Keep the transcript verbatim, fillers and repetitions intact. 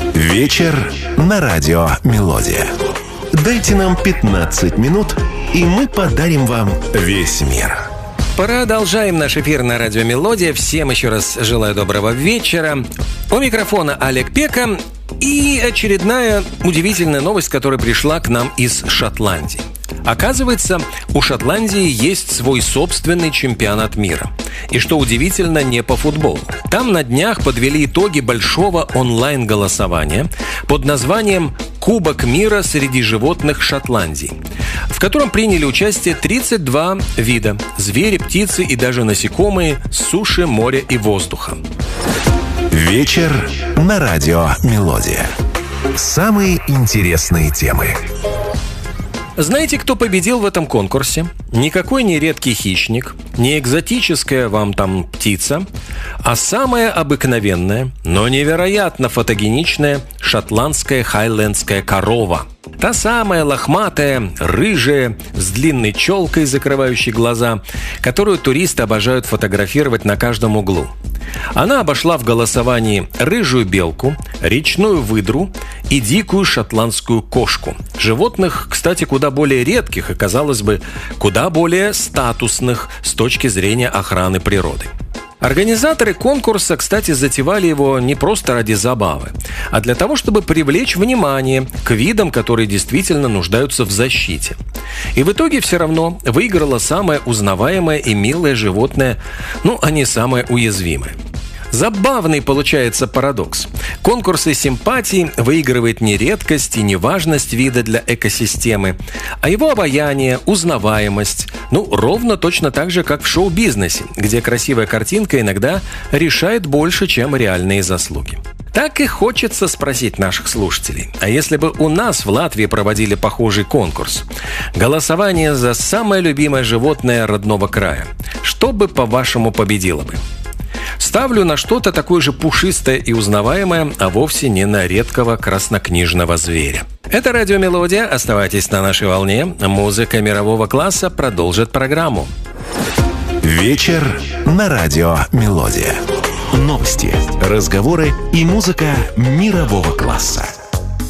Вечер на радио «Мелодия». Дайте нам пятнадцать минут, и мы подарим вам весь мир. Продолжаем наш эфир на радио «Мелодия». Всем еще раз желаю доброго вечера. У микрофона Олег Пека. И очередная удивительная новость, которая пришла к нам из Шотландии. Оказывается, у Шотландии есть свой собственный чемпионат мира. И что удивительно, не по футболу. Там на днях подвели итоги большого онлайн-голосования под названием «Кубок мира среди животных Шотландии», в котором приняли участие тридцать два вида – звери, птицы и даже насекомые с суши, моря и воздуха. Вечер на радио «Мелодия». Самые интересные темы. Знаете, кто победил в этом конкурсе? Никакой не редкий хищник, не экзотическая вам там птица, а самая обыкновенная, но невероятно фотогеничная шотландская хайлендская корова. Та самая лохматая, рыжая, с длинной челкой, закрывающей глаза, которую туристы обожают фотографировать на каждом углу. Она обошла в голосовании рыжую белку, речную выдру и дикую шотландскую кошку. Животных, кстати, куда более редких и, казалось бы, куда более статусных с точки зрения охраны природы. Организаторы конкурса, кстати, затевали его не просто ради забавы, а для того, чтобы привлечь внимание к видам, которые действительно нуждаются в защите. И в итоге все равно выиграло самое узнаваемое и милое животное, ну, а не самое уязвимое. Забавный получается парадокс. Конкурсы симпатий выигрывает не редкость и не важность вида для экосистемы, а его обаяние, узнаваемость. Ну, ровно точно так же, как в шоу-бизнесе, где красивая картинка иногда решает больше, чем реальные заслуги. Так и хочется спросить наших слушателей, а если бы у нас в Латвии проводили похожий конкурс? Голосование за самое любимое животное родного края. Что бы, по-вашему, победило бы? Ставлю на что-то такое же пушистое и узнаваемое, а вовсе не на редкого краснокнижного зверя. Это радио «Мелодия». Оставайтесь на нашей волне. Музыка мирового класса продолжит программу. Вечер на радио «Мелодия». Новости, разговоры и музыка мирового класса.